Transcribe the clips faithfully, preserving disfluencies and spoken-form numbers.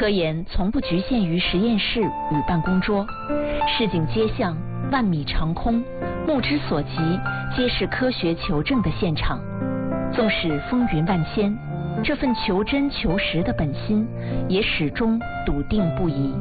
科研从不局限于实验室与办公桌，市井街巷、万米长空，目之所及皆是科学求证的现场。纵使风云万千，这份求真求实的本心也始终笃定不移。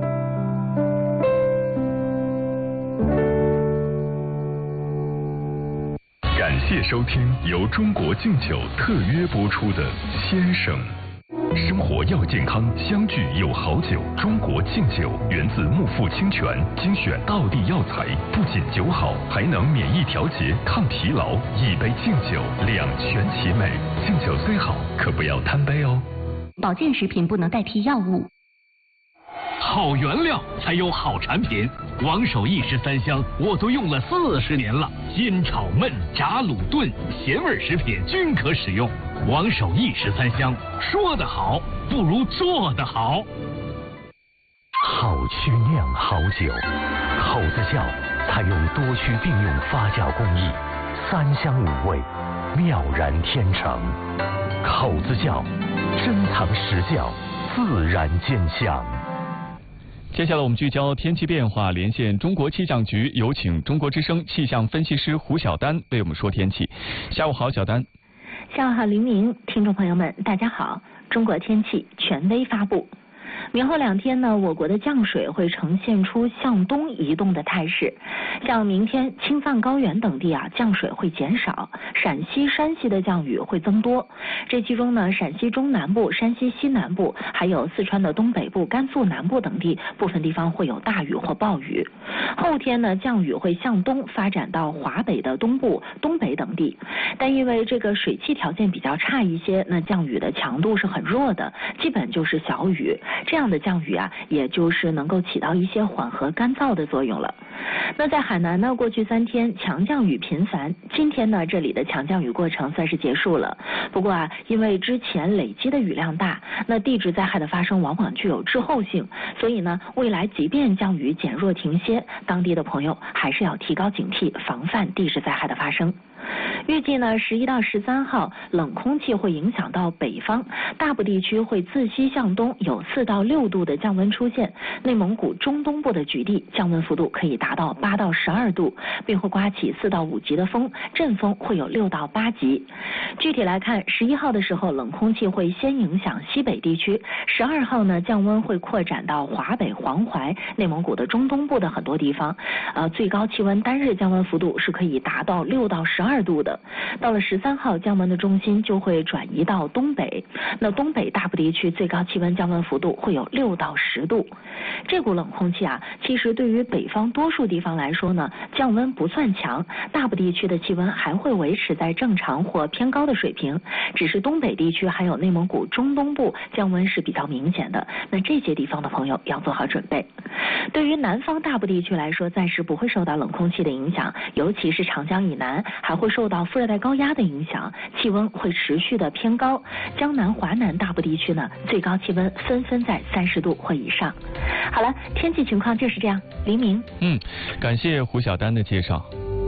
感谢收听由中国敬酒特约播出的《先生》。生活要健康，相聚有好酒。中国敬酒源自木富清泉，精选道地药材，不仅酒好，还能免疫调节、抗疲劳。一杯敬酒，两全其美。敬酒虽好，可不要贪杯哦。 保健食品不能代替药物。 好原料才有好产品，王守义十三香我都用了四十年了，煎炒焖炸卤炖咸味食品均可使用。王守义十三香，说得好不如做得好。 好曲酿好酒，口子窖采用多区并用发酵工艺，三香五味，妙然天成。口子窖，珍藏实窖，自然见香。 接下来我们聚焦天气变化，连线中国气象局，有请中国之声气象分析师胡晓丹为我们说天气。下午好，晓丹。 下午好，黎明，听众朋友们，大家好。中国天气权威发布。明后两天呢，我国的降水会呈现出向东移动的态势。像明天，青藏高原等地啊，降水会减少，陕西、山西的降雨会增多。这其中呢，陕西中南部、山西西南部，还有四川的东北部、甘肃南部等地，部分地方会有大雨或暴雨。后天呢，降雨会向东发展到华北的东部、东北等地，但因为这个水汽条件比较差一些，那降雨的强度是很弱的，基本就是小雨。这样的降雨啊，也就是能够起到一些缓和干燥的作用了。那在海南呢，过去三天强降雨频繁，今天呢，这里的强降雨过程算是结束了。不过啊，因为之前累积的雨量大，那地质灾害的发生往往具有滞后性，所以呢，未来即便降雨减弱停歇，当地的朋友还是要提高警惕，防范地质灾害的发生。预计呢，十一到十三号，冷空气会影响到北方，大部地区会自西向东有四到六度的降温出现。内蒙古中东部的局地降温幅度可以达到八到十二度，并会刮起四到五级的风，阵风会有六到八级。具体来看，十一号的时候，冷空气会先影响西北地区；十二号呢，降温会扩展到华北、黄淮、内蒙古的中东部的很多地方，呃，最高气温单日降温幅度是可以达到六到十二度的。到了十三号，降温的中心就会转移到东北，那东北大部地区最高气温降温幅度会有六到十度。这股冷空气啊，其实对于北方多数地方来说呢，降温不算强，大部地区的气温还会维持在正常或偏高的水平，只是东北地区还有内蒙古中东部降温是比较明显的，那这些地方的朋友要做好准备。对于南方大部地区来说，暂时不会受到冷空气的影响，尤其是长江以南还会受到副热带高压的影响，气温会持续的偏高。江南、华南大部地区呢，最高气温纷纷在三十度或以上。好了，天气情况就是这样。黎明， 嗯，感谢胡晓丹的介绍。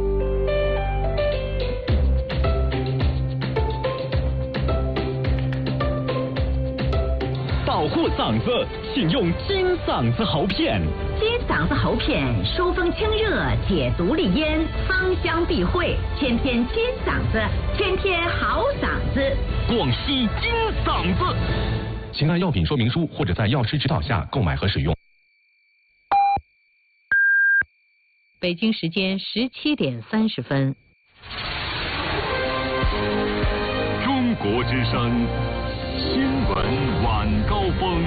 保护嗓子，请用金嗓子喉片。 金嗓子喉片疏风清热，解毒利咽，芳香避秽，天天金嗓子，天天好嗓子。 广西金嗓子， 请按药品说明书或者在药师指导下购买和使用。 北京时间十七点三十分。 中国之声新闻晚高峰。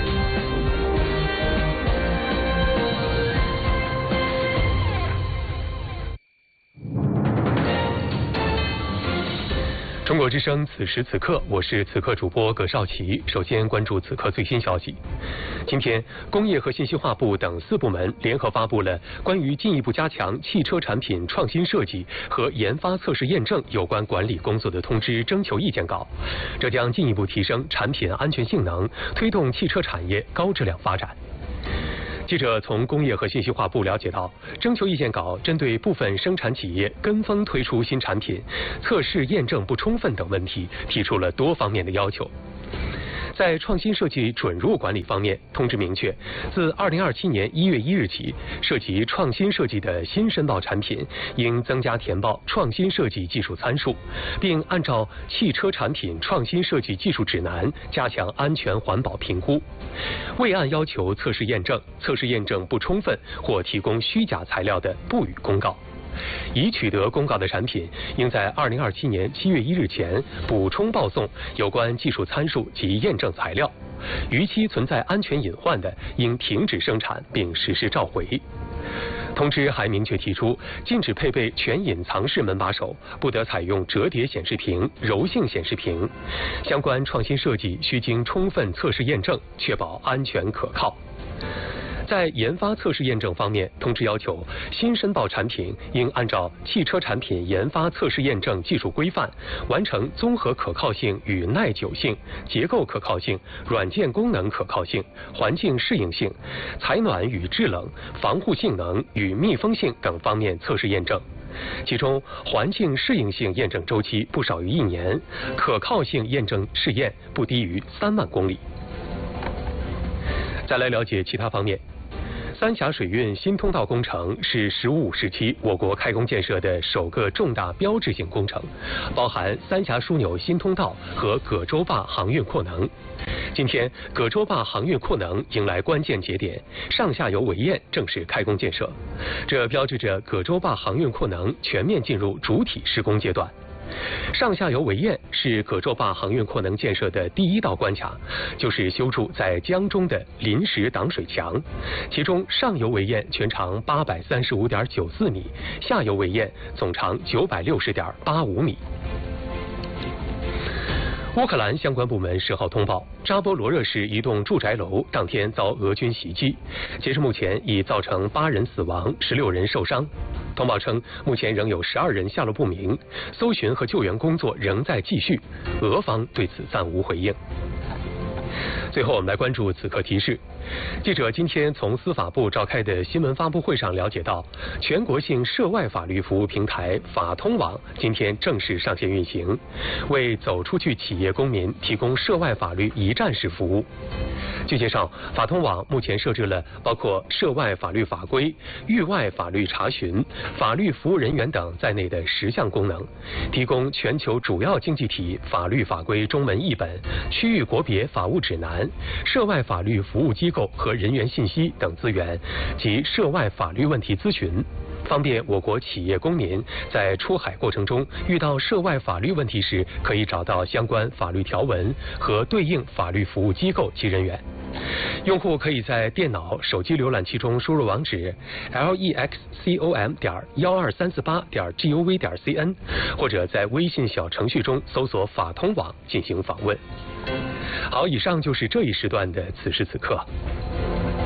中国之声，此时此刻，我是此刻主播葛少奇。首先关注此刻最新消息。今天，工业和信息化部等四部门联合发布了关于进一步加强汽车产品创新设计和研发测试验证有关管理工作的通知征求意见稿，这将进一步提升产品安全性能，推动汽车产业高质量发展。记者从工业和信息化部了解到，征求意见稿针对部分生产企业跟风推出新产品、测试验证不充分等问题，提出了多方面的要求。 在创新设计准入管理方面，通知明确，自二零二七年一月一日起，涉及创新设计的新申报产品应增加填报创新设计技术参数，并按照汽车产品创新设计技术指南加强安全环保评估。未按要求测试验证、测试验证不充分或提供虚假材料的，不予公告。已取得公告的产品，应在二零二七年七月一日前补充报送有关技术参数及验证材料。逾期存在安全隐患的，应停止生产并实施召回。通知还明确提出，禁止配备全隐藏式门把手，不得采用折叠显示屏、柔性显示屏。相关创新设计需经充分测试验证，确保安全可靠。在研发测试验证方面，通知要求新申报产品应按照汽车产品研发测试验证技术规范，完成综合可靠性与耐久性、结构可靠性、软件功能可靠性、环境适应性、采暖与制冷、防护性能与密封性等方面测试验证。其中，环境适应性验证周期不少于一年，可靠性验证试验不低于三万公里。再来了解其他方面。三峡水运新通道工程是“十五五”时期我国开工建设的首个重大标志性工程，包含三峡枢纽新通道和葛洲坝航运扩能。今天，葛洲坝航运扩能迎来关键节点，上下游围堰正式开工建设，这标志着葛洲坝航运扩能全面进入主体施工阶段。上下游围堰是葛洲坝航运扩能建设的第一道关卡，就是修筑在江中的临时挡水墙。其中上游围堰全长八百三十五点九四米，下游围堰总长九百六十点八五米。乌克兰相关部门十号通报，扎波罗热市一栋住宅楼当天遭俄军袭击，截至目前已造成八人死亡、十六人受伤。通报称，目前仍有十二人下落不明，搜寻和救援工作仍在继续。俄方对此暂无回应。最后，我们来关注此刻提示。记者今天从司法部召开的新闻发布会上了解到，全国性涉外法律服务平台法通网今天正式上线运行，为走出去企业公民提供涉外法律一站式服务。据介绍，法通网目前设置了包括涉外法律法规、域外法律查询、法律服务人员等在内的十项功能，提供全球主要经济体法律法规中文译本、区域国别法务指南、涉外法律服务机构和人员信息等资源及涉外法律问题咨询，方便我国企业公民在出海过程中遇到涉外法律问题时，可以找到相关法律条文和对应法律服务机构及人员。用户可以在电脑、手机浏览器中输入网址 lexcom 点幺二三四八点 gov 点 cn， 或者在微信小程序中搜索法通网进行访问。好，以上就是这一时段的此时此刻。